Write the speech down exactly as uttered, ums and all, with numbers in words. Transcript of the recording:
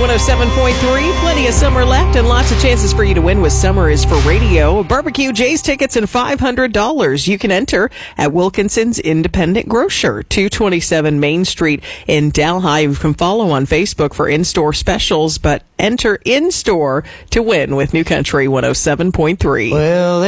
one oh seven point three. Plenty of summer left and lots of chances for you to win with Summer is for Radio. Barbecue Jay's tickets and five hundred dollars. You can enter at Wilkinson's Independent Grocer, two twenty-seven Main Street in Delhi. You can follow on Facebook for in-store specials, but enter in-store to win with New Country one oh seven point three. Well,